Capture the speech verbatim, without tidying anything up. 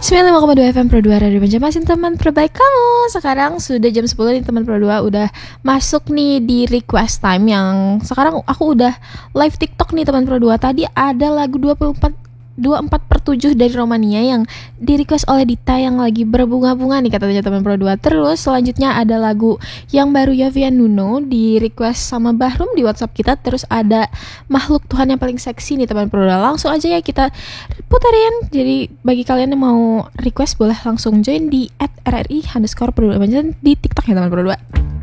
sembilan puluh lima koma dua F M Pro dua Radio Banjarmasin, teman terbaik kamu. Sekarang sudah jam sepuluh nih teman Pro dua, udah masuk nih di request time. Yang sekarang aku udah live TikTok nih teman Pro dua. Tadi ada lagu dua puluh empat dua puluh empat per tujuh dari Romania yang di request oleh Dita yang lagi berbunga-bunga nih katanya teman Pro dua. Terus selanjutnya ada lagu yang baru Yovian Nuno di request sama Bahrum di WhatsApp kita. Terus ada Makhluk Tuhan yang paling seksi nih teman Pro dua. Langsung aja ya kita puterin. Jadi bagi kalian yang mau request boleh langsung join di at r r i underscore Pro dua di TikTok ya teman Pro dua.